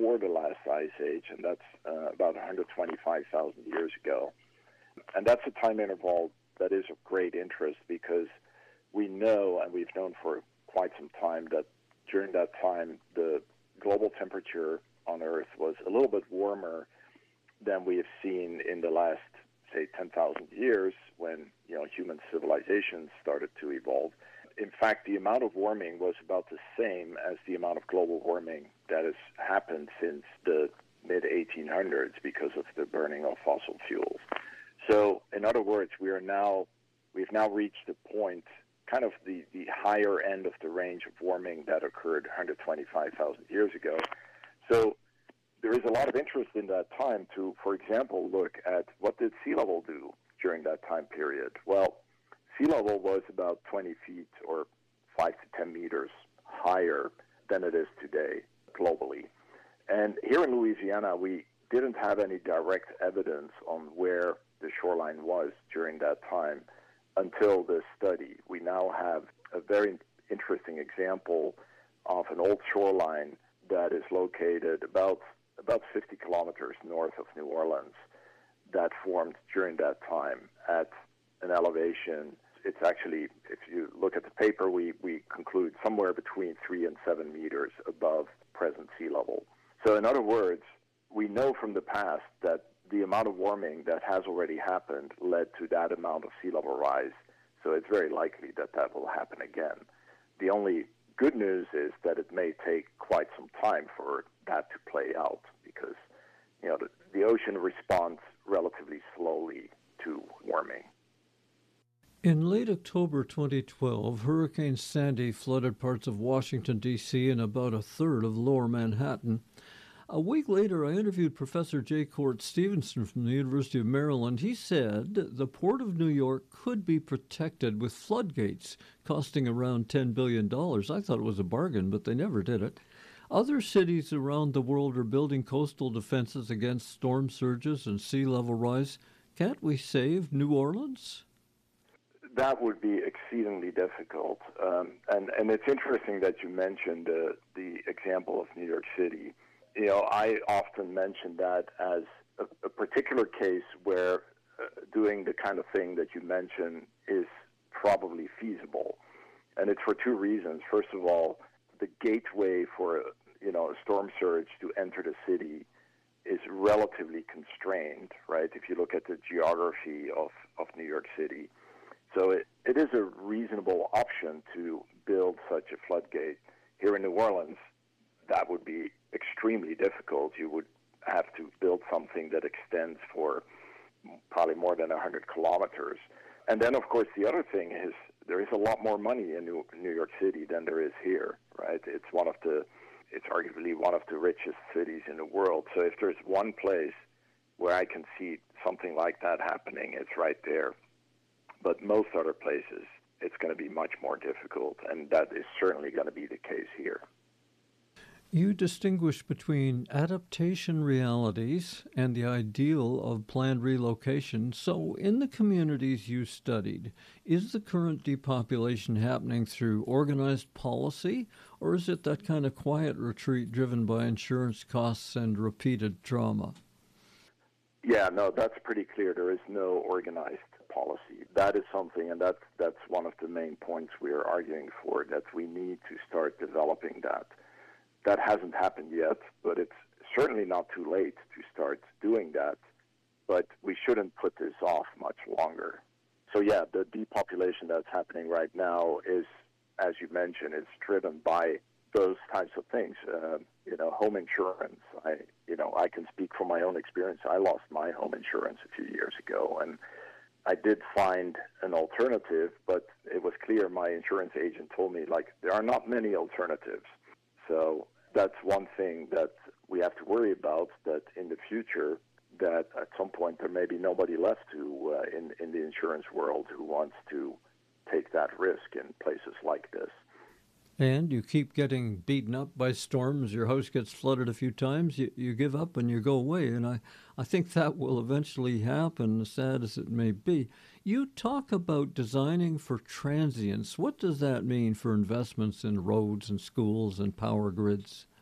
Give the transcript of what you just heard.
before the last ice age, and that's about 125,000 years ago. And that's a time interval that is of great interest because we know, and we've known for quite some time, that during that time the global temperature on Earth was a little bit warmer than we have seen in the last, say, 10,000 years when human civilizations started to evolve. In fact, the amount of warming was about the same as the amount of global warming that has happened since the mid-1800s because of the burning of fossil fuels. So, in other words, we've now reached the point, kind of the higher end of the range of warming that occurred 125,000 years ago. So there is a lot of interest in that time to, for example, look at what did sea level do during that time period. Well, sea level was about 20 feet or 5 to 10 meters higher than it is today globally. And here in Louisiana, we didn't have any direct evidence on where the shoreline was during that time until this study. We now have a very interesting example of an old shoreline that is located about 50 kilometers north of New Orleans that formed during that time at an elevation. It's actually, if you look at the paper, we conclude somewhere between 3 and 7 meters above present sea level. So in other words, we know from the past that the amount of warming that has already happened led to that amount of sea level rise. So it's very likely that that will happen again. The only good news is that it may take quite some time for that to play out because, the ocean responds relatively slowly to warming. In late October 2012, Hurricane Sandy flooded parts of Washington, D.C. and about a third of lower Manhattan. A week later, I interviewed Professor J. Court Stevenson from the University of Maryland. He said the Port of New York could be protected with floodgates, costing around $10 billion. I thought it was a bargain, but they never did it. Other cities around the world are building coastal defenses against storm surges and sea level rise. Can't we save New Orleans? That would be exceedingly difficult. And it's interesting that you mentioned the example of New York City. I often mention that as a particular case where doing the kind of thing that you mentioned is probably feasible. And it's for two reasons. First of all, the gateway for a storm surge to enter the city is relatively constrained, right, if you look at the geography of New York City. So it is a reasonable option to build such a floodgate. Here in New Orleans, that would be extremely difficult. You would have to build something that extends for probably more than 100 kilometers. And then, of course, the other thing is there is a lot more money in New York City than there is here, right? It's arguably one of the richest cities in the world. So if there's one place where I can see something like that happening, it's right there. But most other places, it's going to be much more difficult, and that is certainly going to be the case here. You distinguish between adaptation realities and the ideal of planned relocation. So in the communities you studied, is the current depopulation happening through organized policy, or is it that kind of quiet retreat driven by insurance costs and repeated trauma? Yeah, no, that's pretty clear. There is no organized policy. That is something, and that's one of the main points we are arguing for, that we need to start developing that. That hasn't happened yet, but it's certainly not too late to start doing that. But we shouldn't put this off much longer. So yeah, the depopulation that's happening right now is, as you mentioned, it's driven by those types of things. Home insurance. I can speak from my own experience. I lost my home insurance a few years ago, and I did find an alternative, but it was clear my insurance agent told me, there are not many alternatives. So that's one thing that we have to worry about, that in the future, that at some point there may be nobody left in the insurance world who wants to take that risk in places like this. And you keep getting beaten up by storms, your house gets flooded a few times, you give up and you go away. And I think that will eventually happen, as sad as it may be. You talk about designing for transience. What does that mean for investments in roads and schools and power grids?